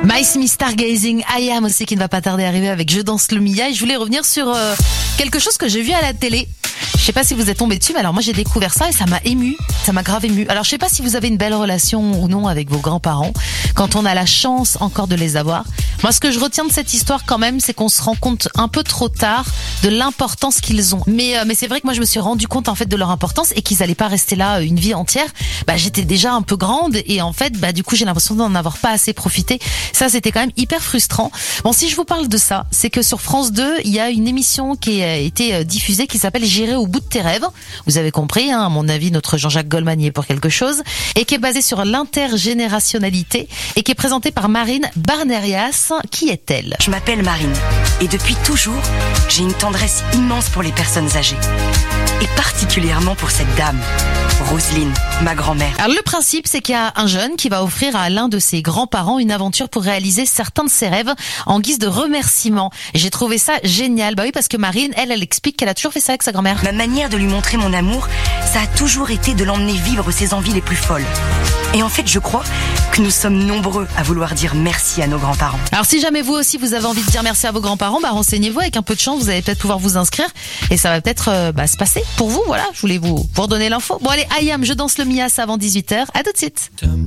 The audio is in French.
My Me Stargazing, I Am aussi qui ne va pas tarder à arriver avec Je danse le Mia. Et je voulais revenir sur quelque chose que j'ai vu à la télé. Je sais pas si vous êtes tombé dessus, mais alors moi j'ai découvert ça et ça m'a ému, ça m'a grave ému. Alors je sais pas si vous avez une belle relation ou non avec vos grands-parents, quand on a la chance encore de les avoir. Moi ce que je retiens de cette histoire quand même, c'est qu'on se rend compte un peu trop tard de l'importance qu'ils ont. Mais c'est vrai que moi je me suis rendu compte en fait de leur importance et qu'ils allaient pas rester là une vie entière. J'étais déjà un peu grande et en fait du coup j'ai l'impression d'en avoir pas assez profité. Ça c'était quand même hyper frustrant. Bon, si je vous parle de ça, c'est que sur France 2, il y a une émission qui a été diffusée qui s'appelle J'irai au bout de tes rêves. Vous avez compris, à mon avis, notre Jean-Jacques Goldman y est pour quelque chose, et qui est basée sur l'intergénérationnalité et qui est présentée par Marine Barnerias. Qui est-elle? Je m'appelle Marine et depuis toujours, j'ai une tendresse immense pour les personnes âgées. Et particulièrement pour cette dame, Roselyne, ma grand-mère. Alors le principe, c'est qu'il y a un jeune qui va offrir à l'un de ses grands-parents une aventure pour réaliser certains de ses rêves en guise de remerciement. Et j'ai trouvé ça génial. Oui, parce que Marine, elle explique qu'elle a toujours fait ça avec sa grand-mère. Ma manière de lui montrer mon amour, ça a toujours été de l'emmener vivre ses envies les plus folles. Et en fait, je crois que nous sommes nombreux à vouloir dire merci à nos grands-parents. Alors si jamais vous aussi vous avez envie de dire merci à vos grands-parents, renseignez-vous, avec un peu de chance, vous allez peut-être pouvoir vous inscrire et ça va peut-être se passer pour vous. Voilà, je voulais vous redonner l'info. Bon allez, I Am, Je danse le Mia, avant 18h. À tout de suite.